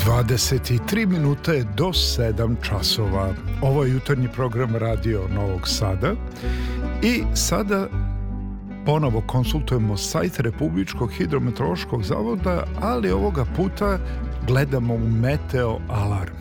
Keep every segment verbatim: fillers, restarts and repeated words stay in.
dvadeset tri minute do sedam časova. Ovo je jutarnji program Radio Novog Sada i sada ponovo konsultujemo sajt Republičkog hidrometeorološkog zavoda, ali ovoga puta gledamo u meteo alarm.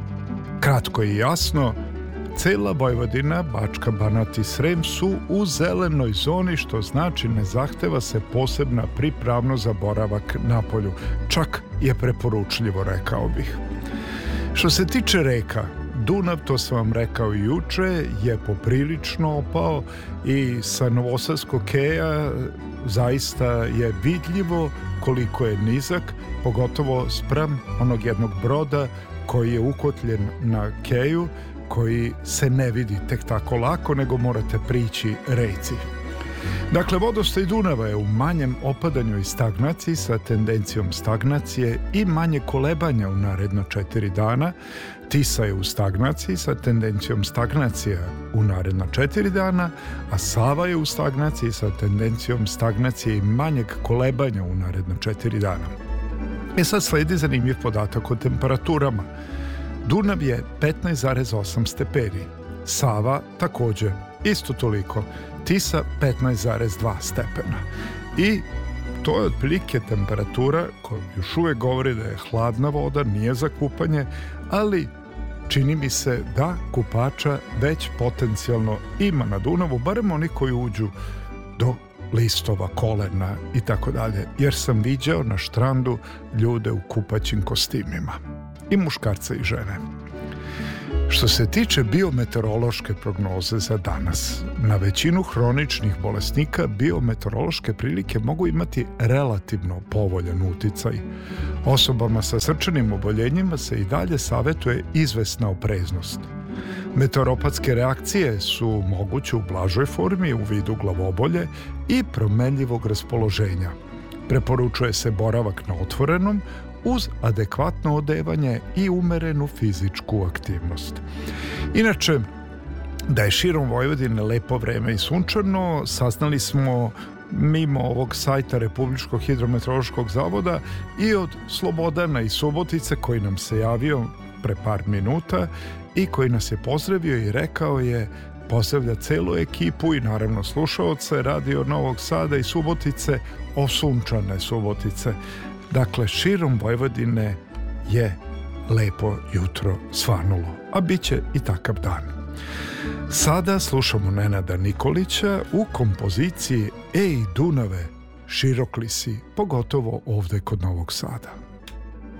Kratko i jasno, cela Vojvodina, Bačka, Banat i Srem su u zelenoj zoni, što znači ne zahteva se posebna pripravnost za boravak na polju. Čak je preporučljivo, rekao bih. Što se tiče reka, Dunav, to sam vam rekao i juče, je poprilično opao i sa Novosadskog keja zaista je vidljivo koliko je nizak, pogotovo spram onog jednog broda koji je ukotljen na keju, koji se ne vidi tek tako lako, nego morate prići reci. Dakle, vodostaj Dunava je u manjem opadanju i stagnaciji sa tendencijom stagnacije i manje kolebanja u naredno četiri dana. Tisa je u stagnaciji sa tendencijom stagnacije u naredna četiri dana, a Sava je u stagnaciji sa tendencijom stagnacije i manjeg kolebanja u naredna četiri dana. E sad sledi zanimljiv podatak o temperaturama. Dunav je petnaest zarez osam stepeni, Sava također isto toliko, Tisa petnaest zarez dva stepena. I to je otprilike temperatura koja još uvijek govori da je hladna voda, nije za kupanje, ali čini mi se da kupača već potencijalno ima na Dunavu, barem oni koji uđu do listova, kolena i tako dalje, jer sam viđao na štrandu ljude u kupaćim kostimima, i muškarca i žene. Što se tiče biometeorološke prognoze za danas, na većinu hroničnih bolesnika biometeorološke prilike mogu imati relativno povoljan uticaj. Osobama sa srčanim oboljenjima se i dalje savjetuje izvesna opreznost. Meteoropatske reakcije su moguće u blažoj formi u vidu glavobolje i promenljivog raspoloženja. Preporučuje se boravak na otvorenom uz adekvatno odevanje i umerenu fizičku aktivnost. Inače, da je širom Vojvodine lepo vreme i sunčano, saznali smo mimo ovog sajta Republičkog hidrometeorološkog zavoda i od Slobodana iz Subotice, koji nam se javio pre par minuta i koji nas je pozdravio i rekao je, pozdravlja celu ekipu i naravno slušaoce Radio Novog Sada i Subotice, osunčane Subotice. Dakle, širom Vojvodine je lepo jutro svanulo, a bit će i takav dan. Sada slušamo Nenada Nikolića u kompoziciji Ej Dunave, širok li si, pogotovo ovdje kod Novog Sada.